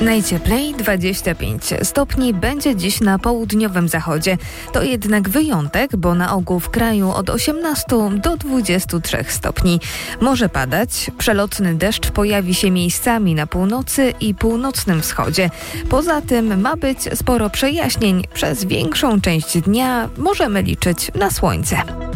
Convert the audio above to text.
Najcieplej 25 stopni będzie dziś na południowym zachodzie. To jednak wyjątek, bo na ogół w kraju od 18 do 23 stopni. Może padać, przelotny deszcz pojawi się miejscami na północy i północnym wschodzie. Poza tym ma być sporo przejaśnień. Przez większą część dnia możemy liczyć na słońce.